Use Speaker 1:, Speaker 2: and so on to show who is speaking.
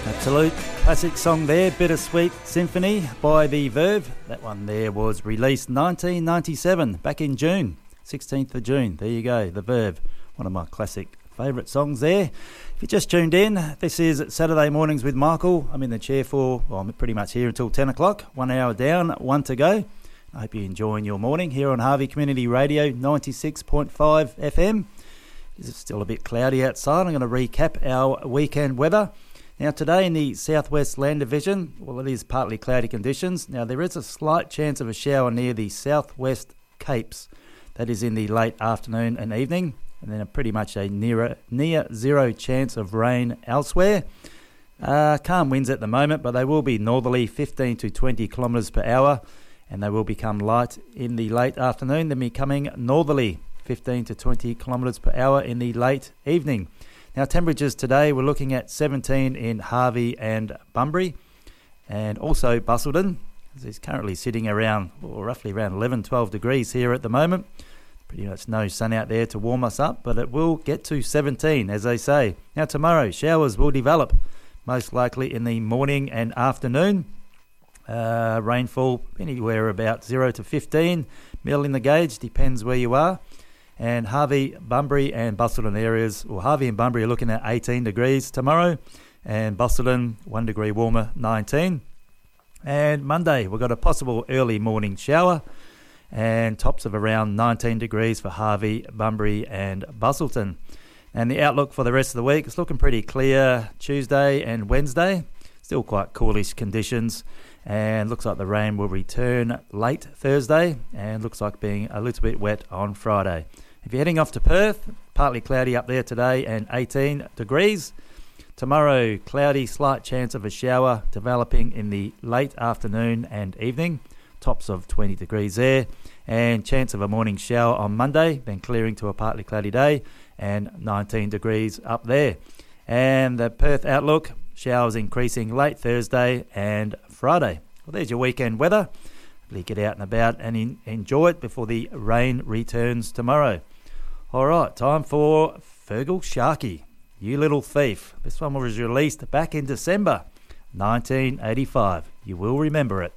Speaker 1: Absolute classic song there, Bittersweet Symphony by The Verve. That one there was released 1997, back in June, 16th of June. There you go, The Verve, one of my classic favourite songs there. If you just tuned in, this is Saturday Mornings with Michael. I'm in the chair I'm pretty much here until 10 o'clock, 1 hour down, 1 to go. I hope you're enjoying your morning here on Harvey Community Radio 96.5 FM. It's still a bit cloudy outside. I'm going to recap our weekend weather. Now today in the southwest land division, well, it is partly cloudy conditions. Now there is a slight chance of a shower near the southwest capes. That is in the late afternoon and evening. And then pretty much a near zero chance of rain elsewhere. Calm winds at the moment, but they will be northerly 15 to 20 kilometres per hour. And they will become light in the late afternoon, then becoming northerly 15 to 20 kilometres per hour in the late evening. Now temperatures today, we're looking at 17 in Harvey and Bunbury, and also Busselton. It's currently sitting around, roughly around 11, 12 degrees here at the moment. Pretty much no sun out there to warm us up, but it will get to 17, as they say. Now tomorrow, showers will develop, most likely in the morning and afternoon. Rainfall anywhere about 0 to 15 mil in the gauge, depends where you are. And Harvey, Bunbury and Busselton areas, Harvey and Bunbury are looking at 18 degrees tomorrow, and Busselton 1 degree warmer, 19. And Monday we've got a possible early morning shower and tops of around 19 degrees for Harvey, Bunbury and Busselton. And the outlook for the rest of the week is looking pretty clear Tuesday and Wednesday. Still quite coolish conditions, and looks like the rain will return late Thursday and looks like being a little bit wet on Friday. If you're heading off to Perth, partly cloudy up there today and 18 degrees. Tomorrow, cloudy, slight chance of a shower developing in the late afternoon and evening, tops of 20 degrees there, and chance of a morning shower on Monday, then clearing to a partly cloudy day and 19 degrees up there. And the Perth outlook, showers increasing late Thursday and Friday. Well, there's your weekend weather. Hopefully get out and about and enjoy it before the rain returns tomorrow. All right, time for Feargal Sharkey, You Little Thief. This one was released back in December 1985. You will remember it.